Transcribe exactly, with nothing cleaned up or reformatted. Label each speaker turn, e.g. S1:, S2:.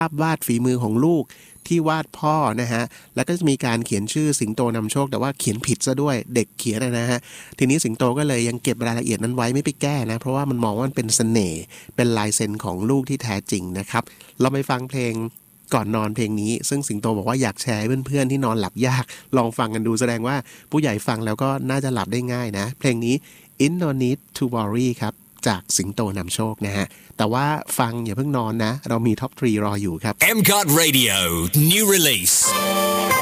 S1: ภาพวาดฝีมือของลูกที่วาดพ่อนะฮะแล้วก็จะมีการเขียนชื่อสิงโตนำโชคแต่ว่าเขียนผิดซะด้วยเด็กเขียนนะฮะทีนี้สิงโตก็เลยยังเก็บรายละเอียดนั้นไว้ไม่ไปแก้นะเพราะว่ามันมองว่ามันเป็นเสน่ห์เป็นลายเซ็นของลูกที่แท้จริงนะครับเราไปฟังเพลงก่อนนอนเพลงนี้ซึ่งสิงโตบอกว่าอยากแชร์ให้เพื่อนๆที่นอนหลับยากลองฟังกันดูแสดงว่าผู้ใหญ่ฟังแล้วก็น่าจะหลับได้ง่ายนะเพลงนี้ In No Need to Worry ครับจากสิงโตนำโชคนะฮะแต่ว่าฟังอย่าเพิ่งนอนนะเรามีท็อปทรีรออยู่ครับ
S2: เอ็ม ซี โอ ที Radio New Release